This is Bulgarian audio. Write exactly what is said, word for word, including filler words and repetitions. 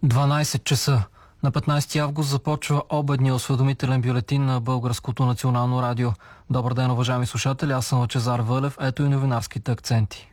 дванайсет часа. На петнайсети август започва обедния осведомителен бюлетин на Българското национално радио. Добър ден, уважаеми слушатели, аз съм Лъчезар Вълев. Ето и новинарските акценти.